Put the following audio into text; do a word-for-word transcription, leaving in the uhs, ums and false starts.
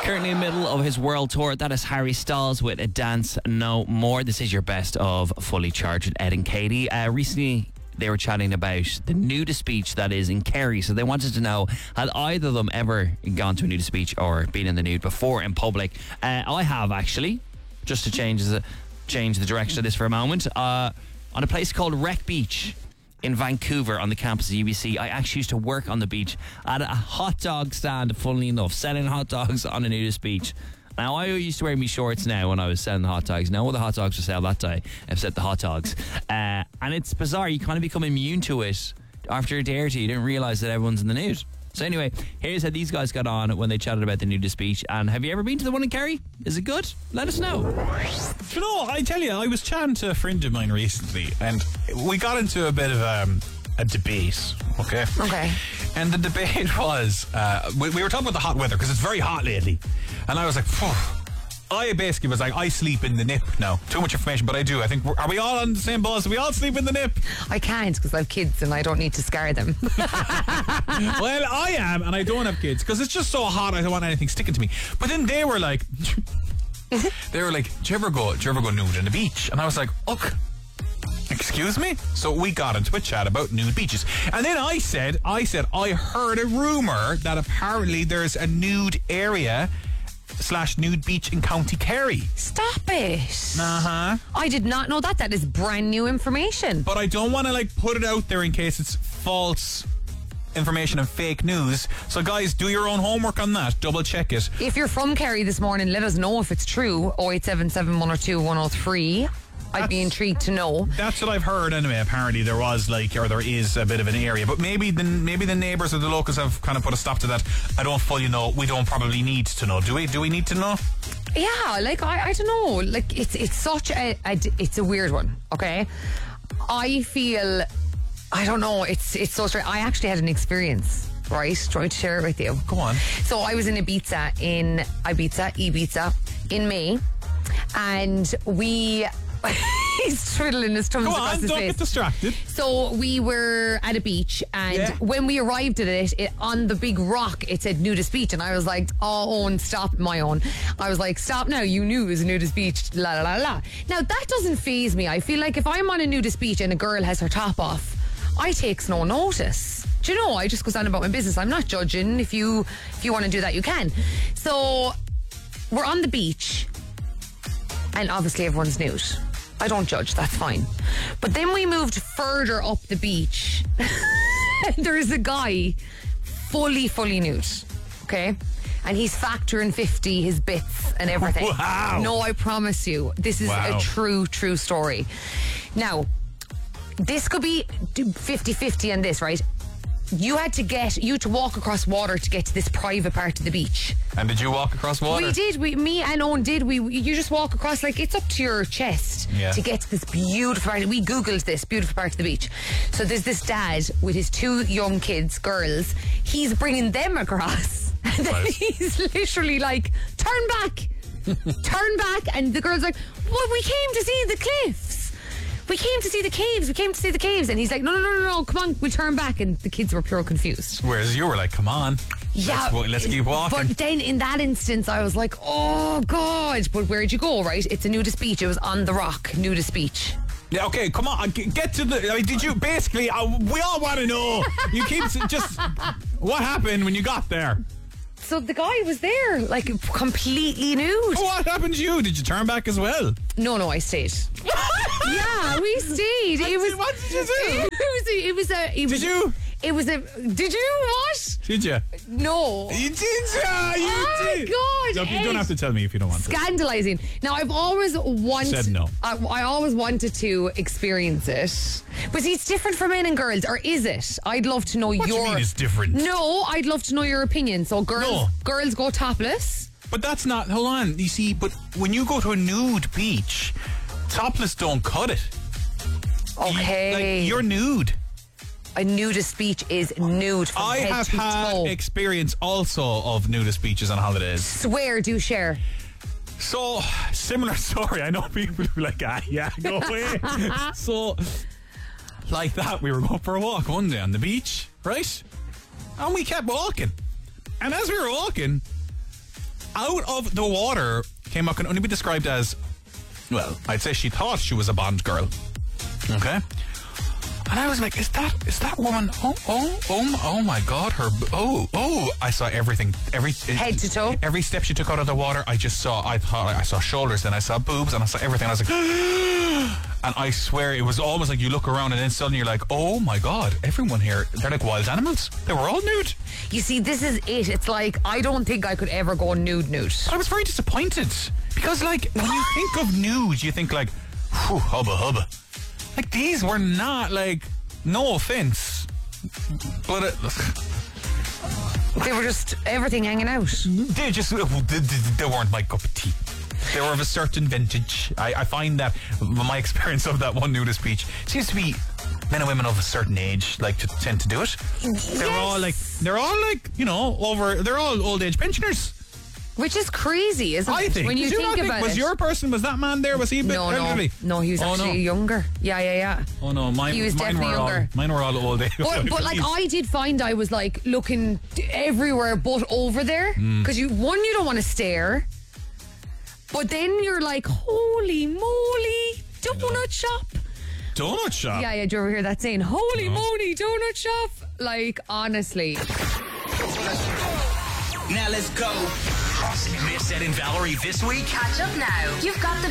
Currently in the middle of his world tour. That is Harry Styles with A Dance No More. This is your best of Fully Charged with Ed and Katie. Uh, recently, they were chatting about the nudist beach that is in Kerry. So they wanted to know, had either of them ever gone to a nudist beach or been in the nude before in public? Uh, I have, actually, just to change the, change the direction of this for a moment. Uh, on a place called Wreck Beach in Vancouver on the campus of U B C. I actually used to work on the beach at a hot dog stand, funnily enough, selling hot dogs on a nudist beach. Now, I used to wear me shorts now when I was selling the hot dogs. Now, all the hot dogs for sale that day, except the hot dogs. Uh, and it's bizarre. You kind of become immune to it after a day or two. You didn't realise that everyone's in the nude. So anyway, here's how these guys got on when they chatted about the nudist beach. And have you ever been to the one in Kerry? Is it good? Let us know. You know, I tell you, I was chatting to a friend of mine recently, and we got into a bit of um, a debate, okay? Okay. And the debate was, uh, we, we were talking about the hot weather, because it's very hot lately. And I was like, phew. I basically was like, I sleep in the nip now. Too much information, but I do. I think, we're, are we all on the same bus? Do we all sleep in the nip? I can't, because I have kids and I don't need to scar them. Well, I am, and I don't have kids, because it's just so hot, I don't want anything sticking to me. But then they were like, they were like, do you ever go, do you ever go nude on the beach? And I was like, ugh. Excuse me? So we got into a chat about nude beaches. And then I said, I said, I heard a rumour that apparently there's a nude area slash nude beach in County Kerry. Stop it. Uh-huh. I did not know that. That is brand new information. But I don't want to like put it out there in case it's false information and fake news. So guys, do your own homework on that. Double check it. If you're from Kerry this morning, let us know if it's true. oh eight seven seven, one oh two, one oh three. I'd be intrigued to know. That's what I've heard anyway. Apparently there was like, or there is a bit of an area, but maybe the maybe the neighbours or the locals have kind of put a stop to that. I don't fully know. We don't probably need to know. Do we? Do we need to know? Yeah, like I, I don't know. Like it's it's such a, a it's a weird one. Okay, I feel I don't know. It's it's so strange. I actually had an experience. Right, trying to share it with you. Go on. So I was in Ibiza in Ibiza Ibiza in May, and we. He's twiddling his thumbs Go across on, his don't face. get distracted. So we were at a beach, and Yeah. when we arrived at it, it, on the big rock, it said nudist beach, and I was like, oh, Owen, stop, my own. I was like, stop now, you knew it was a nudist beach, la la la la. Now, that doesn't faze me. I feel like if I'm on a nudist beach and a girl has her top off, I takes no notice. Do you know, I just goes on about my business. I'm not judging. If you, if you want to do that, you can. So we're on the beach, and obviously everyone's nude. I don't judge, that's fine. But then we moved further up the beach. There is a guy fully, fully nude. Okay? And he's factoring fifty, his bits and everything. Wow. No, I promise you. This is Wow. a true, true story. Now, this could be fifty-fifty on this, right? You had to get, you had to walk across water to get to this private part of the beach. And did you walk across water? We did. We, me and Owen did. We, you just walk across, like it's up to your chest Yeah. to get to this beautiful part. We googled this beautiful part of the beach. So there's this dad with his two young kids, girls. He's bringing them across, and then Right. he's literally like, "Turn back, turn back," and the girls are like, "Well, we came to see the cliffs. We came to see the caves. We came to see the caves." And he's like, no, no, no, no, no, come on, we'll turn back. And the kids were pure confused. Whereas you were like, come on. Yeah. Let's, let's keep walking. But then in that instance, I was like, oh, God. But where'd you go, right? It's a nudist beach. It was on the rock, nudist beach. Yeah, okay, come on, g- get to the. I mean, did you basically? Uh, we all want to know. You keep s- just. What happened when you got there? So the guy was there, like completely nude. What happened to you? Did you turn back as well? No, no, I stayed. Yeah, we stayed. It was. What did you do? It was. A, it was a. It was, Did you? It was a. Did you what? Did you? No. You did, yeah, you Oh my did. God, Look, you don't Ed. have to tell me if you don't want to. Scandalizing. Now, I've always wanted. Said no. I, I always wanted to experience it. But see, it's different for men and girls, or is it? I'd love to know What do your. you mean it's different? No, I'd love to know your opinion. So, girls, No. girls go topless. But that's not. Hold on. You see, but when you go to a nude beach, topless don't cut it. Okay. Like, you're nude. A nudist beach is nude from I head have to had toe. experience also of nudist beaches on holidays. Swear, do share. So, similar story. I know people who are like, ah, yeah, go away. So, like that, we were going for a walk one day on the beach, right? And we kept walking. And as we were walking, out of the water came what can only be described as, well, I'd say she thought she was a Bond girl. Okay? And I was like, is that is that woman? Oh, oh, oh, oh my God, her, oh, oh. I saw everything. Every Head to toe? Every step she took out of the water, I just saw, I thought, I saw shoulders, then I saw boobs, and I saw everything. I was like, and I swear, it was almost like you look around and then suddenly you're like, oh my God, everyone here, they're like wild animals. They were all nude. You see, this is it. It's like, I don't think I could ever go nude nude. But I was very disappointed. Because, like, when you think of nude, you think, like, whew, hubba hubba. Like, these were not, like, no offense, but it, They were just everything hanging out. they just, they, they weren't my cup of tea. They were of a certain vintage. I, I find that my experience of that one nudist beach seems to be men and women of a certain age like to tend to do it. They're Yes. all like, they're all like, you know, over, they're all old age pensioners. Which is crazy, isn't I it? think. When you Did think not think- about was it. your person, was that man there, was he a bit no, no, elderly? no, he was Oh, actually no. younger. Yeah, yeah, yeah. Oh no, mine, He was mine definitely were all, younger. mine were all old age. But, but like I did find I was like looking everywhere but over there because you one you don't want to stare, but then you're like, holy moly, donut shop. Donut shop. Yeah, yeah. Do you ever hear that saying, holy moly, donut shop? Like honestly, Now let's go. Miss Ed and Valerie this week. Catch up now. You've got the